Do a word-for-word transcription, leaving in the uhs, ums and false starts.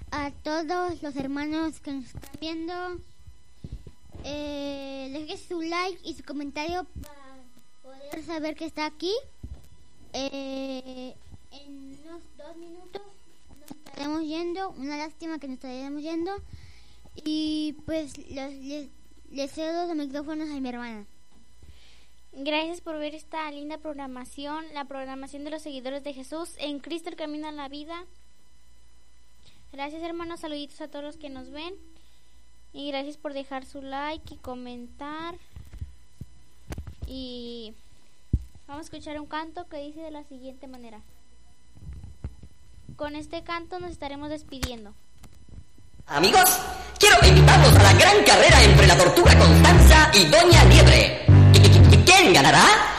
a todos los hermanos que nos están viendo. Eh, dejen su like y su comentario para poder saber que está aquí. Eh, en unos dos minutos nos estaremos yendo. Una lástima que nos estaremos yendo. Y pues les, les, les cedo los micrófonos a mi hermana. Gracias por ver esta linda programación, la programación de los seguidores de Jesús en Cristo el Camino a la Vida. Gracias, hermanos, saluditos a todos los que nos ven y gracias por dejar su like y comentar. Y vamos a escuchar un canto que dice de la siguiente manera. Con este canto nos estaremos despidiendo. Amigos, quiero invitarlos a la gran carrera entre la tortuga Constanza y Doña Liebre. ¿Quién ganará?